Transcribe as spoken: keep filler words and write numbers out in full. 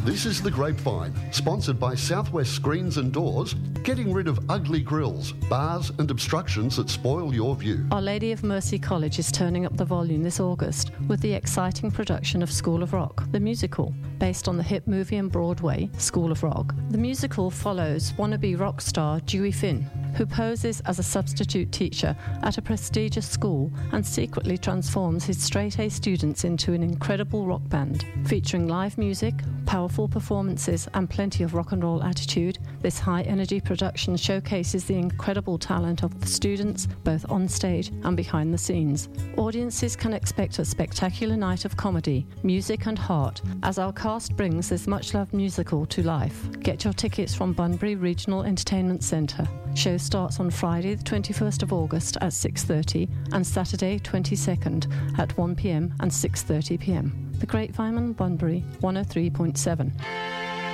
This is The Grapevine, sponsored by Southwest Screens and Doors, getting rid of ugly grills, bars and obstructions that spoil your view. Our Lady of Mercy College is turning up the volume this August with the exciting production of School of Rock, the musical, based on the hit movie and Broadway, School of Rock. The musical follows wannabe rock star Dewey Finn, who poses as a substitute teacher at a prestigious school and secretly transforms his straight-A students into an incredible rock band. Featuring live music, powerful performances and plenty of rock and roll attitude, this high-energy production showcases the incredible talent of the students, both on stage and behind the scenes. Audiences can expect a spectacular night of comedy, music and heart as our cast brings this much-loved musical to life. Get your tickets from Bunbury Regional Entertainment Centre. Show starts on Friday the twenty-first of August at six thirty and Saturday twenty-second at one p m and six thirty p m. The Grapevine, Bunbury, one oh three point seven.